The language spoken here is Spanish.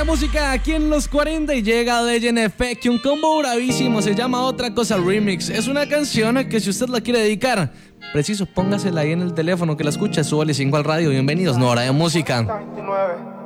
música aquí en los 40 y llega Legend Effect, un combo bravísimo, se llama Otra Cosa Remix. Es una canción que si usted la quiere dedicar, preciso, póngasela ahí en el teléfono que la escucha, súbale 5 al radio. Bienvenidos, no hora de música.